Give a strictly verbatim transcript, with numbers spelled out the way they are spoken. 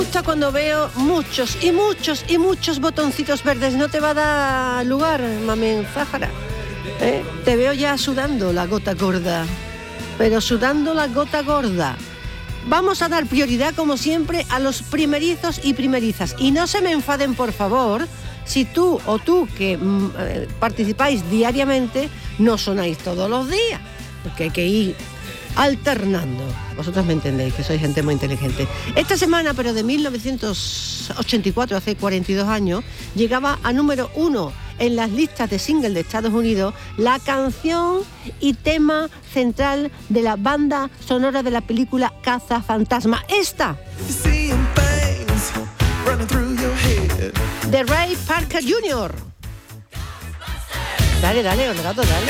gusta cuando veo muchos y muchos y muchos botoncitos verdes. No te va a dar lugar, mamen Záhara. ¿Eh? Te veo ya sudando la gota gorda, pero sudando la gota gorda. Vamos a dar prioridad, como siempre, a los primerizos y primerizas. Y no se me enfaden, por favor, si tú o tú, que mm, eh, participáis diariamente, no sonáis todos los días, porque hay que ir alternando. Vosotros me entendéis, que sois gente muy inteligente. Esta semana, pero de mil novecientos ochenta y cuatro, hace cuarenta y dos años, llegaba a número uno en las listas de single de Estados Unidos la canción y tema central de la banda sonora de la película Cazafantasma. Esta, de Ray Parker junior Dale, dale, Orgato, dale.